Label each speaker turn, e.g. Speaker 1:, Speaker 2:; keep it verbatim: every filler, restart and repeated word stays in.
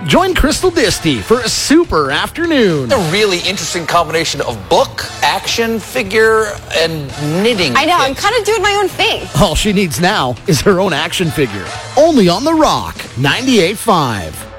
Speaker 1: Join Crystal Disty for a super afternoon.
Speaker 2: A really interesting combination of book, action figure, and knitting.
Speaker 3: I know,
Speaker 2: kit.
Speaker 3: I'm kind of doing my own thing.
Speaker 1: All she needs now is her own action figure. Only on The Rock, ninety-eight point five.